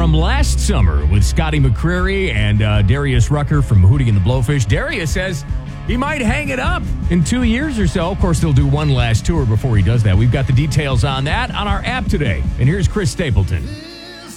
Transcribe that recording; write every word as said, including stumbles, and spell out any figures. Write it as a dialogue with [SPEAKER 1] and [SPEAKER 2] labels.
[SPEAKER 1] from last summer with Scotty McCreery and uh, Darius Rucker from Hootie and the Blowfish. Darius says he might hang it up in two years or so. Of course, they'll do one last tour before he does that. We've got the details on that on our app today. And here's Chris Stapleton.